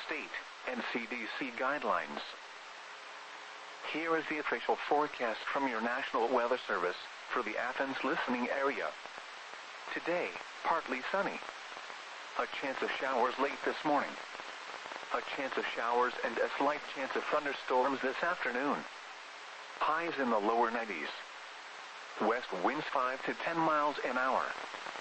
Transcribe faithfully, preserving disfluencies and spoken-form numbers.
state and C D C guidelines. Here is the official forecast from your National Weather Service for the Athens listening area. Today, partly sunny. A chance of showers late this morning. A chance of showers and a slight chance of thunderstorms this afternoon. Highs in the lower nineties. West winds five to ten miles an hour.